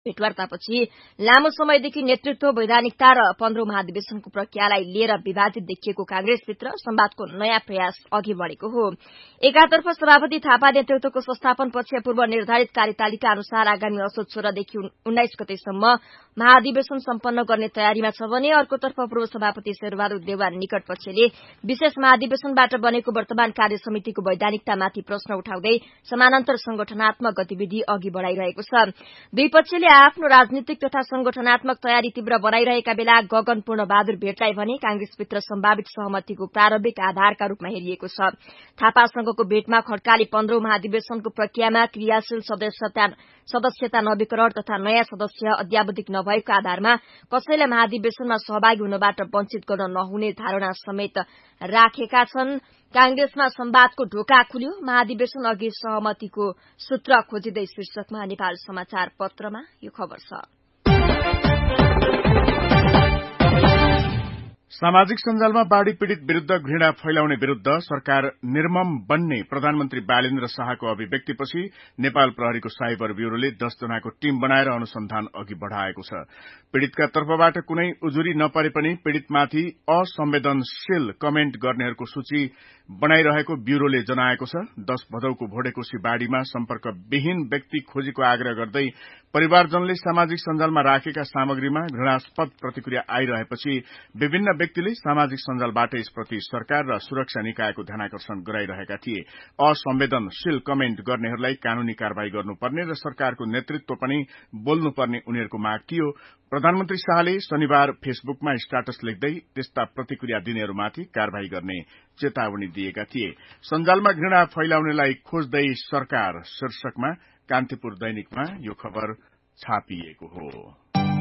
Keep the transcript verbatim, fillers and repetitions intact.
भेटवार्तापछि लामो समयदेखि नेतृत्व, वैधानिकता र पन्ध्रौं महाधिवेशनको प्रक्रियालाई लिएर विवादित देखिएको कांग्रेसभित्र संवादको नयाँ प्रयास अघि बढ़ेको हो। एकातर्फ सभापति थापा नेतृत्वको संस्थापन पक्ष पूर्व निर्धारित कार्यतालिका अनुसार आगामी असोज सोह्रदेखि उन्नाइस गतेसम्म महाधिवेशन सम्पन्न गर्ने तयारीमा छ भने अर्कोतर्फ पूर्व सभापति शेरबहादुर देउवा निकट पक्षले विशेष महाधिवेशनबाट बनेको वर्तमान कार्य समितिको वैधानिकतामाथि प्रश्न उठाउँदै समानान्तर संगठनात्मक गतिविधि अघि बढ़ाइरहेको छ। दुई पक्षले आफ्नो राजनीतिक तथा संगठनात्मक तयारी तीव्र बनाइरहेका बेला गगन पूर्ण बहादुर भेटलाई भने कांग्रेसभित्र सम्भावित सहमतिको प्रारम्भिक आधारका रूपमा हेरिएको छ। थापासँगको भेटमा खड्काले पन्ध्रौं महाधिवेशनको प्रक्रियामा क्रियाशील सदस्यता सदस्यता नवीकरण तथा नयाँ सदस्य अद्यावधिक नभएको आधारमा कसैलाई महाधिवेशनमा सहभागी हुनबाट वञ्चित गर्न नहुने धारणा समेत राखेका छन्। कांग्रेसमा संवादको ढोका खुल्यो, महाधिवेशन अघि सहमतिको सूत्र खोजिँदै शीर्षकमा नेपाल समाचार पत्रमा यो खबर छ। सामाजिक सञ्जालमा बाढ़ी पीड़ित विरूद्ध घृणा फैलाउने विरूद्ध सरकार निर्मम बन्ने प्रधानमन्त्री बालेन्द्र शाहको अभिव्यक्तिपछि नेपाल प्रहरीको साइबर ब्यूरोले दस जनाको टीम बनाएर अनुसन्धान अघि बढ़ाएको छ। पीड़ितका तर्फबाट कुनै उजुरी नपरे पनि पीड़ितमाथि असंवेदनशील कमेन्ट गर्नेहरूको सूची बनाइरहेको ब्यूरोले जनाएको छ। दश भदौको भोडेकोशी बाढ़ीमा सम्पर्कविहीन व्यक्ति खोजीको आग्रह गर्दै परिवारजनले सामाजिक सञ्जालमा राखेका सामग्रीमा घृणास्पद प्रतिक्रिया आइरहेपछि विभिन्न व्यक्तिले सामाजिक सञ्जालबाट यसप्रति सरकार र सुरक्षा निकायको ध्यानाकर्षण गराइरहेका थिए। असंवेदनशील कमेन्ट गर्नेहरूलाई कानूनी कार्यवाही गर्नुपर्ने र सरकारको नेतृत्व पनि बोल्नुपर्ने उनीहरूको माग थियो। प्रधानमन्त्री शाहले शनिबार फेसबुकमा स्टाटस लेख्दै त्यस्ता प्रतिक्रिया दिनेहरूमाथि कार्यवाही गर्ने चेतावनी दिएका थिए। सञ्जालमा घृणा फैलाउनेलाई खोज्दै सरकार शीर्षकमा कान्तिपुर दैनिकमा यो खबर छापिएको हो।